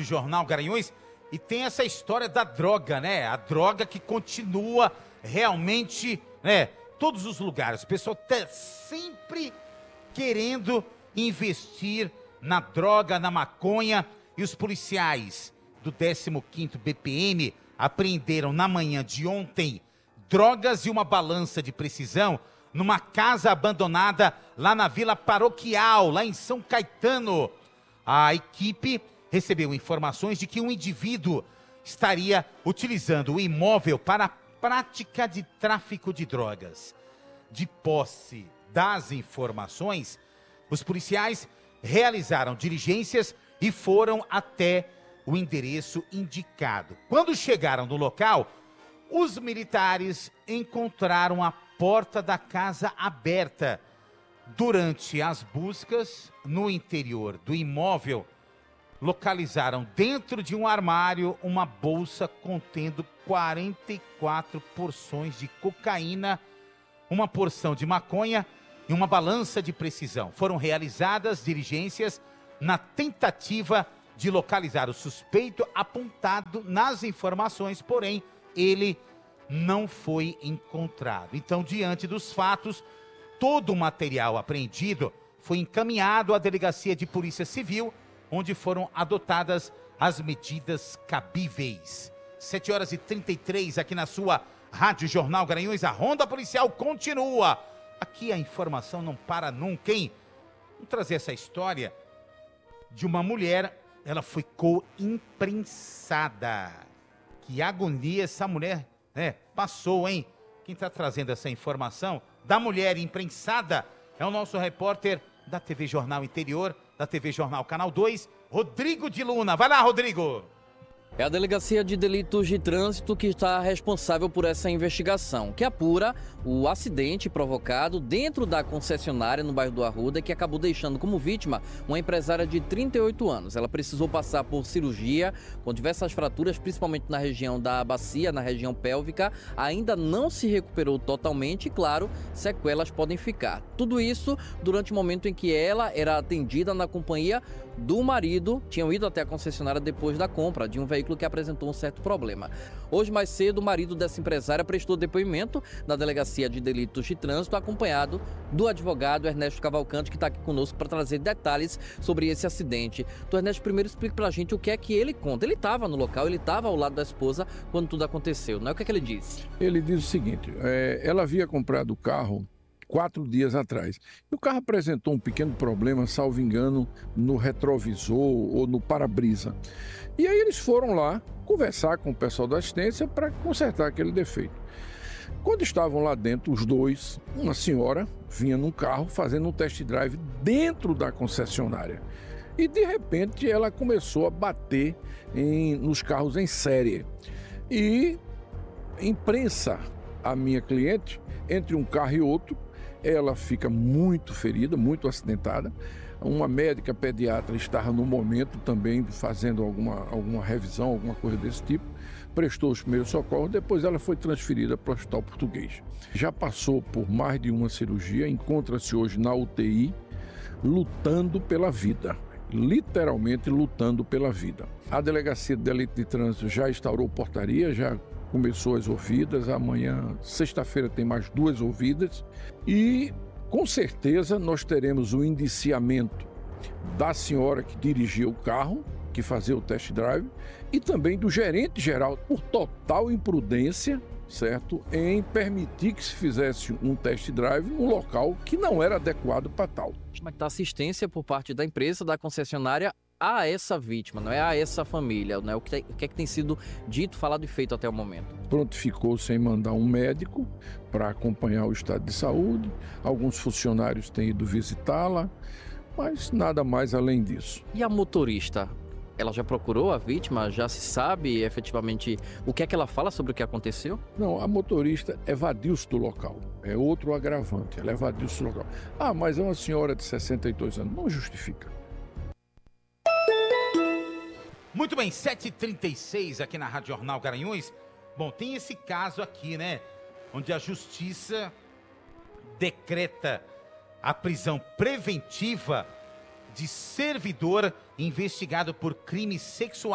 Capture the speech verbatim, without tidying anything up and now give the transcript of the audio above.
Jornal Garanhuns. E tem essa história da droga, né? A droga que continua realmente, né? Todos os lugares. O pessoal tá sempre querendo investir na droga, na maconha. E os policiais do décimo quinto B P M apreenderam na manhã de ontem drogas e uma balança de precisão numa casa abandonada lá na Vila Paroquial, lá em São Caetano. A equipe recebeu informações de que um indivíduo estaria utilizando o imóvel para a prática de tráfico de drogas. De posse das informações, os policiais realizaram diligências e foram até o endereço indicado. Quando chegaram no local, os militares encontraram a porta da casa aberta. Durante as buscas no interior do imóvel, localizaram dentro de um armário uma bolsa contendo quarenta e quatro porções de cocaína, uma porção de maconha e uma balança de precisão. Foram realizadas diligências na tentativa de localizar o suspeito apontado nas informações, porém, ele não foi encontrado. Então, diante dos fatos, todo o material apreendido foi encaminhado à Delegacia de Polícia Civil, onde foram adotadas as medidas cabíveis. sete horas e trinta e três aqui na sua Rádio Jornal Garanhuns. A ronda policial continua. Aqui a informação não para nunca, hein? Vamos trazer essa história de uma mulher. Ela ficou imprensada. Que agonia essa mulher, né, passou, hein? Quem está trazendo essa informação da mulher imprensada é o nosso repórter da T V Jornal Interior, da T V Jornal Canal dois, Rodrigo de Luna. Vai lá, Rodrigo! É a Delegacia de Delitos de Trânsito que está responsável por essa investigação, que apura o acidente provocado dentro da concessionária no bairro do Arruda, que acabou deixando como vítima uma empresária de trinta e oito anos. Ela precisou passar por cirurgia com diversas fraturas, principalmente na região da bacia, na região pélvica. Ainda não se recuperou totalmente e, claro, sequelas podem ficar. Tudo isso durante o momento em que ela era atendida na companhia do marido. Tinham ido até a concessionária depois da compra de um veículo que apresentou um certo problema. Hoje, mais cedo, o marido dessa empresária prestou depoimento na Delegacia de Delitos de Trânsito, acompanhado do advogado Ernesto Cavalcante, que está aqui conosco para trazer detalhes sobre esse acidente. Então, Ernesto, primeiro explica para a gente o que é que ele conta. Ele estava no local, ele estava ao lado da esposa quando tudo aconteceu, não é? O que é que ele disse? Ele diz o seguinte, é, ela havia comprado o carro quatro dias atrás. E o carro apresentou um pequeno problema, salvo engano, no retrovisor ou no para-brisa. E aí eles foram lá conversar com o pessoal da assistência para consertar aquele defeito. Quando estavam lá dentro, os dois, uma senhora vinha num carro fazendo um test drive dentro da concessionária. E de repente ela começou a bater em, nos carros em série. E imprensa a minha cliente entre um carro e outro. Ela fica muito ferida, muito acidentada. Uma médica pediatra estava no momento também fazendo alguma, alguma revisão, alguma coisa desse tipo. Prestou os primeiros socorros, depois ela foi transferida para o Hospital Português. Já passou por mais de uma cirurgia, encontra-se hoje na U T I, lutando pela vida. Literalmente lutando pela vida. A Delegacia de Delito de Trânsito já instaurou portaria, já começou as ouvidas. Amanhã, sexta-feira, tem mais duas ouvidas. E, com certeza, nós teremos o indiciamento da senhora que dirigia o carro, que fazia o test drive, e também do gerente geral, por total imprudência, certo, em permitir que se fizesse um test drive num local que não era adequado para tal. Como é que está a assistência por parte da empresa, da concessionária, a essa vítima, não é a essa família, não é? O que, o que é que tem sido dito, falado e feito até o momento? Prontificou-se em mandar um médico para acompanhar o estado de saúde, alguns funcionários têm ido visitá-la, mas nada mais além disso. E a motorista? Ela já procurou a vítima? Já se sabe efetivamente o que é que ela fala sobre o que aconteceu? Não, a motorista evadiu-se do local. É outro agravante, ela evadiu-se do local. Ah, mas é uma senhora de sessenta e dois anos. Não justifica. Muito bem, sete e trinta e seis aqui na Rádio Jornal Garanhuns. Bom, tem esse caso aqui, né? Onde a justiça decreta a prisão preventiva de servidor investigado por crimes sexuais.